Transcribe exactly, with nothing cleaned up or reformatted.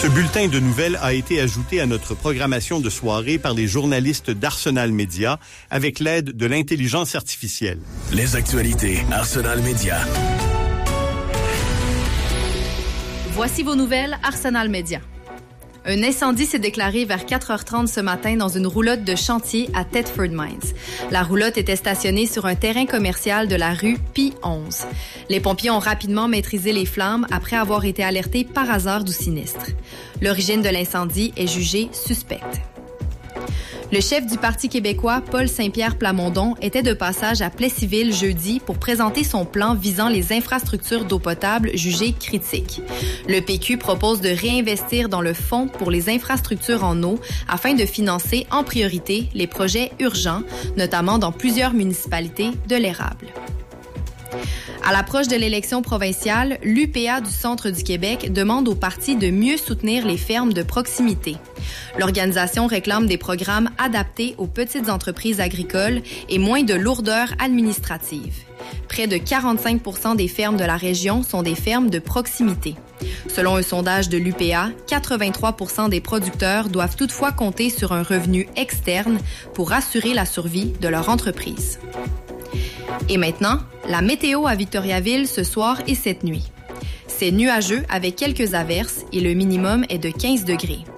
Ce bulletin de nouvelles a été ajouté à notre programmation de soirée par les journalistes d'Arsenal Média avec l'aide de l'intelligence artificielle. Les actualités Arsenal Média. Voici vos nouvelles Arsenal Média. Un incendie s'est déclaré vers quatre heures trente ce matin dans une roulotte de chantier à Thetford Mines. La roulotte était stationnée sur un terrain commercial de la rue Pie onze. Les pompiers ont rapidement maîtrisé les flammes après avoir été alertés par hasard du sinistre. L'origine de l'incendie est jugée suspecte. Le chef du Parti québécois, Paul Saint-Pierre Plamondon, était de passage à Plessisville jeudi pour présenter son plan visant les infrastructures d'eau potable jugées critiques. Le P Q propose de réinvestir dans le fonds pour les infrastructures en eau afin de financer en priorité les projets urgents, notamment dans plusieurs municipalités de l'érable. À l'approche de l'élection provinciale, l'U P A du Centre du Québec demande au parti de mieux soutenir les fermes de proximité. L'organisation réclame des programmes adaptés aux petites entreprises agricoles et moins de lourdeur administrative. Près de quarante-cinq pour cent des fermes de la région sont des fermes de proximité. Selon un sondage de l'U P A, quatre-vingt-trois pour cent des producteurs doivent toutefois compter sur un revenu externe pour assurer la survie de leur entreprise. Et maintenant, la météo à Victoriaville ce soir et cette nuit. C'est nuageux avec quelques averses et le minimum est de quinze degrés.